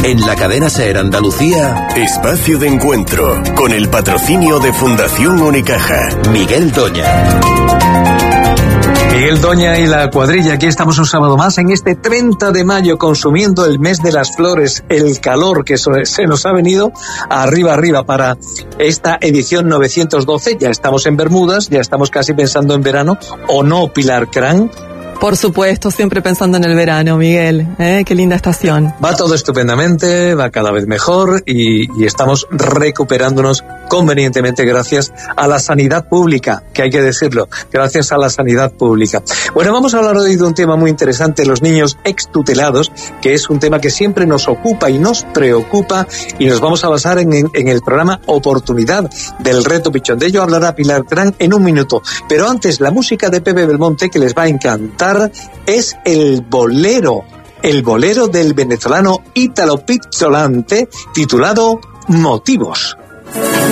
En la cadena SER Andalucía, Espacio de Encuentro, con el patrocinio de Fundación Unicaja. Miguel Doña. Miguel Doña y la cuadrilla, aquí estamos un sábado más en este 30 de mayo, consumiendo el mes de las flores, el calor que se nos ha venido arriba para esta edición 912. Ya estamos en Bermudas, ya estamos casi pensando en verano, ¿o no, Pilar Cran? Por supuesto, siempre pensando en el verano, Miguel. Qué linda estación. Va todo estupendamente, va cada vez mejor y estamos recuperándonos convenientemente gracias a la sanidad pública, que hay que decirlo, gracias a la sanidad pública. Bueno, vamos a hablar hoy de un tema muy interesante, los niños extutelados, que es un tema que siempre nos ocupa y nos preocupa, y nos vamos a basar en el programa Oportunidad del Reto Pichón. De ello hablará Pilar Cran en un minuto. Pero antes, la música de Pepe Belmonte, que les va a encantar, es el bolero del venezolano Ítalo Pizzolante, titulado Motivos.